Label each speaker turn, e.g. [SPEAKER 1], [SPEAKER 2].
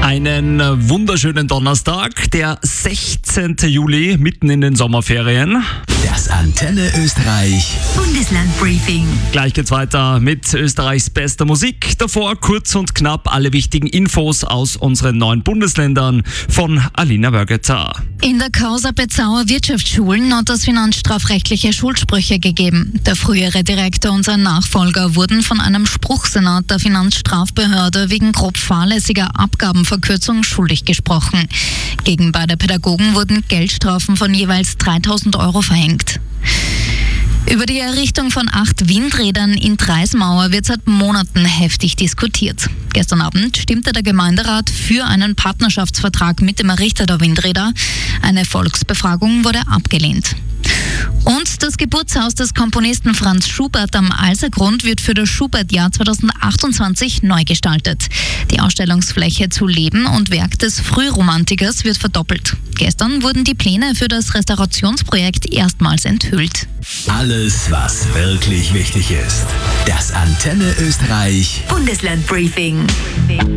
[SPEAKER 1] Einen wunderschönen Donnerstag, der 16. Juli, mitten in den Sommerferien.
[SPEAKER 2] Das Antenne Österreich
[SPEAKER 3] Bundeslandbriefing.
[SPEAKER 1] Gleich geht's weiter mit Österreichs bester Musik. Davor kurz und knapp alle wichtigen Infos aus unseren 9 Bundesländern von Alina Wörgötter.
[SPEAKER 3] In der Causa Bezauer Wirtschaftsschulen hat es finanzstrafrechtliche Schuldsprüche gegeben. Der frühere Direktor und sein Nachfolger wurden von einem Spruchsenat der Finanzstrafbehörde wegen grob fahrlässiger Abgabenverkürzung schuldig gesprochen. Gegen beide Pädagogen wurden Geldstrafen von jeweils 3.000 Euro verhängt. Über die Errichtung von 8 Windrädern in Treismauer wird seit Monaten heftig diskutiert. Gestern Abend stimmte der Gemeinderat für einen Partnerschaftsvertrag mit dem Errichter der Windräder. Eine Volksbefragung wurde abgelehnt. Und das Geburtshaus des Komponisten Franz Schubert am Alsergrund wird für das Schubert-Jahr 2028 neu gestaltet. Die Ausstellungsfläche zu Leben und Werk des Frühromantikers wird verdoppelt. Gestern wurden die Pläne für das Restaurationsprojekt erstmals enthüllt.
[SPEAKER 2] Alles, was wirklich wichtig ist. Das Antenne Österreich
[SPEAKER 3] Bundeslandbriefing.